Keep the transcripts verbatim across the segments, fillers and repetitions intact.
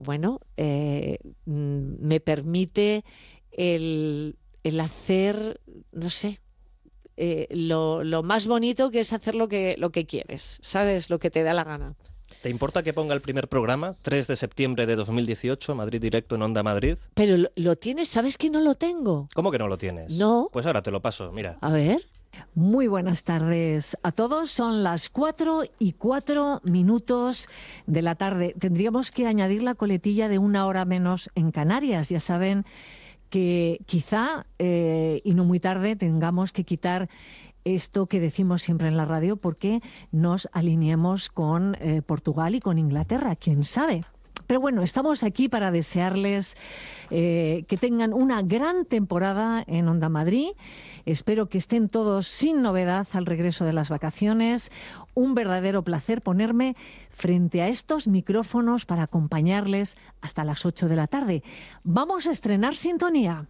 bueno, eh, me permite el, el hacer, no sé, eh, lo, lo más bonito, que es hacer lo que, lo que quieres, ¿sabes? Lo que te da la gana. ¿Te importa que ponga el primer programa, tres de septiembre de dos mil dieciocho, Madrid Directo en Onda Madrid? Pero lo, lo tienes, ¿sabes que no lo tengo? ¿Cómo que no lo tienes? No. Pues ahora te lo paso, mira. A ver. Muy buenas tardes a todos. Son las cuatro y cuatro minutos de la tarde. Tendríamos que añadir la coletilla de una hora menos en Canarias. Ya saben que quizá, eh, y no muy tarde, tengamos que quitar esto que decimos siempre en la radio porque nos alineemos con eh, Portugal y con Inglaterra, quién sabe. Pero bueno, estamos aquí para desearles eh, que tengan una gran temporada en Onda Madrid. Espero que estén todos sin novedad al regreso de las vacaciones. Un verdadero placer ponerme frente a estos micrófonos para acompañarles hasta las ocho de la tarde. Vamos a estrenar sintonía.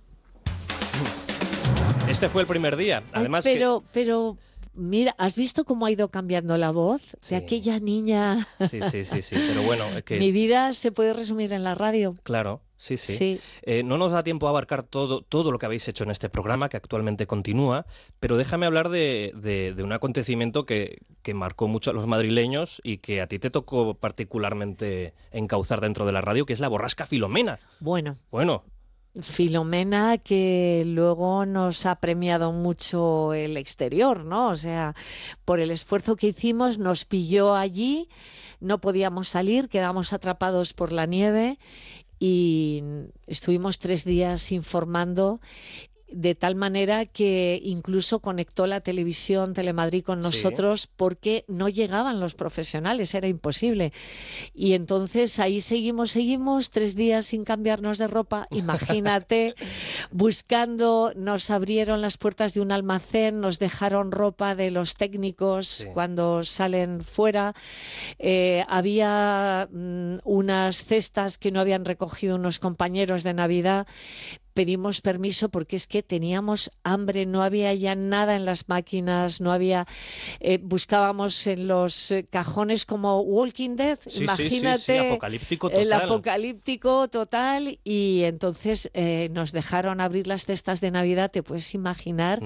Este fue el primer día. Además, Ay, pero, que... pero mira, ¿has visto cómo ha ido cambiando la voz Sí. de aquella niña? Sí, sí, sí, sí, pero bueno, es que... Mi vida se puede resumir en la radio. Claro, sí, sí. Sí. Eh, no nos da tiempo a abarcar todo, todo lo que habéis hecho en este programa, que actualmente continúa, pero déjame hablar de, de, de un acontecimiento que, que marcó mucho a los madrileños y que a ti te tocó particularmente encauzar dentro de la radio, que es la borrasca Filomena. Bueno. Bueno... Filomena, que luego nos ha premiado mucho el exterior, ¿no? O sea, por el esfuerzo que hicimos, nos pilló allí, no podíamos salir, quedamos atrapados por la nieve y estuvimos tres días informando, de tal manera que incluso conectó la televisión Telemadrid con nosotros, sí, porque no llegaban los profesionales, era imposible. Y entonces ahí seguimos, seguimos, tres días sin cambiarnos de ropa, imagínate, buscando, nos abrieron las puertas de un almacén, nos dejaron ropa de los técnicos, sí, cuando salen fuera, eh, había mm, unas cestas que no habían recogido unos compañeros de Navidad. Pedimos permiso porque es que teníamos hambre, no había ya nada en las máquinas, no había... Eh, buscábamos en los eh, cajones como Walking Dead, sí, imagínate. Sí, sí, sí, apocalíptico total. El apocalíptico total, y entonces eh, nos dejaron abrir las cestas de Navidad, te puedes imaginar... Mm.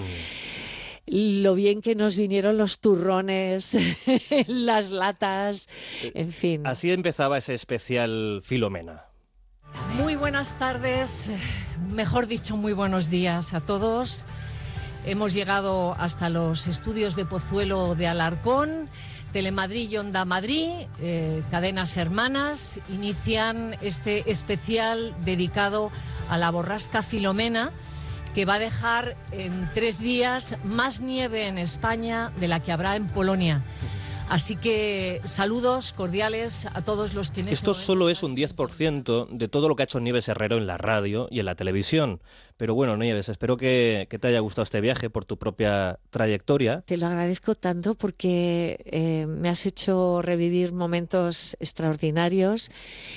Lo bien que nos vinieron los turrones, las latas, en fin. Así empezaba ese especial Filomena. Muy buenas tardes, mejor dicho, muy buenos días a todos. Hemos llegado hasta los estudios de Pozuelo de Alarcón. Telemadrid y Onda Madrid, eh, cadenas hermanas, inician este especial dedicado a la borrasca Filomena, que va a dejar en tres días más nieve en España de la que habrá en Polonia. Así que saludos cordiales a todos los que... En Esto solo es un diez por ciento de todo lo que ha hecho Nieves Herrero en la radio y en la televisión. Pero bueno, Nieves, espero que, que te haya gustado este viaje por tu propia trayectoria. Te lo agradezco tanto porque eh, me has hecho revivir momentos extraordinarios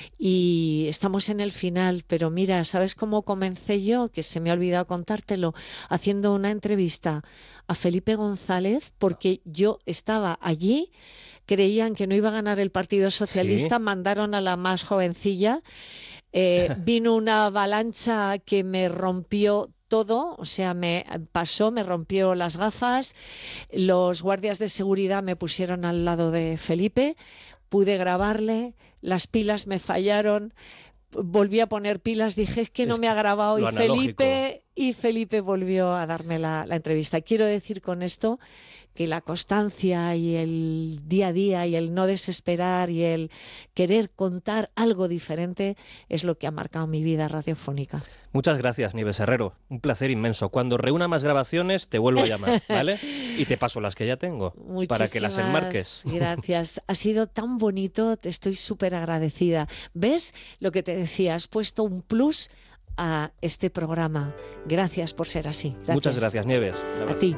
y estamos en el final. Pero mira, ¿sabes cómo comencé yo? Que se me ha olvidado contártelo, haciendo una entrevista a Felipe González, porque yo estaba allí, creían que no iba a ganar el Partido Socialista, ¿sí? Mandaron a la más jovencilla, eh, vino una avalancha que me rompió todo, o sea, me pasó, me rompió las gafas, los guardias de seguridad me pusieron al lado de Felipe, pude grabarle, las pilas me fallaron, volví a poner pilas, dije es que no es me ha grabado y Felipe, y Felipe volvió a darme la, la entrevista. Quiero decir con esto que la constancia y el día a día y el no desesperar y el querer contar algo diferente es lo que ha marcado mi vida radiofónica. Muchas gracias, Nieves Herrero. Un placer inmenso. Cuando reúna más grabaciones te vuelvo a llamar, ¿vale? Y te paso las que ya tengo. Muchísimas para que las enmarques. Gracias. Ha sido tan bonito, te estoy súper agradecida. ¿Ves lo que te decía? Has puesto un plus a este programa. Gracias por ser así. Gracias. Muchas gracias, Nieves. A ti.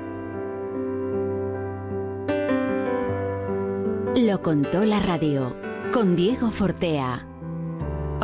Lo contó la radio con Diego Fortea.